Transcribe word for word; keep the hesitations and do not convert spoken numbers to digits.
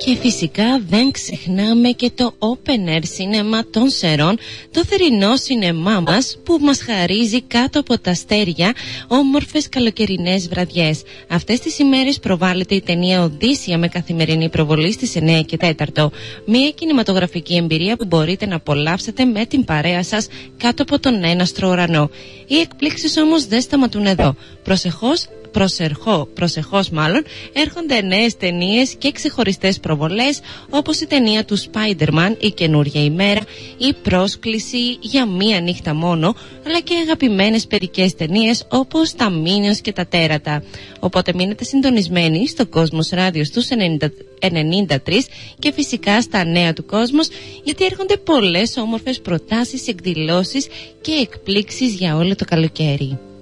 Και φυσικά δεν ξεχνάμε και το Open Air Cinema των Σερών, το θερινό σινεμά μας που μας χαρίζει κάτω από τα αστέρια όμορφες καλοκαιρινές βραδιές. Αυτές τις ημέρες προβάλλεται η ταινία Οδύσσια με καθημερινή προβολή στις εννιά και τέσσερα. Μια κινηματογραφική εμπειρία που μπορείτε να απολαύσετε με την παρέα σας κάτω από τον έναστρο ουρανό. Οι εκπλήξεις όμως δεν σταματούν εδώ. Προσεχώς Προσερχό, προσεχώς μάλλον, έρχονται νέες ταινίες και ξεχωριστές προβολές, όπως η ταινία του Spider-Man, η καινούρια ημέρα, η πρόσκληση για μία νύχτα μόνο, αλλά και αγαπημένες παιδικές ταινίες όπως τα Minions και τα Τέρατα. Οπότε μείνετε συντονισμένοι στο Cosmos Radio στους ενενήντα τρία και φυσικά στα νέα του Cosmos, γιατί έρχονται πολλές όμορφες προτάσεις, εκδηλώσεις και εκπλήξεις για όλο το καλοκαίρι.